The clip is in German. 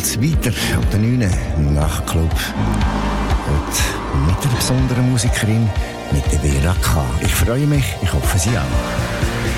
geht's weiter ab der 9. Nachtclub. Heute mit einer besonderen Musikerin, mit der Vera K. Ich freue mich, ich hoffe Sie auch.